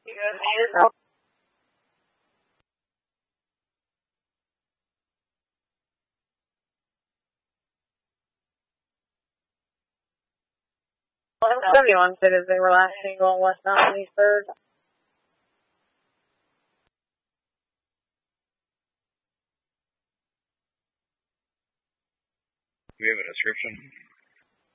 You guys need help? Well, 71 said as they were last seen going west on East 3rd. Do we have a description?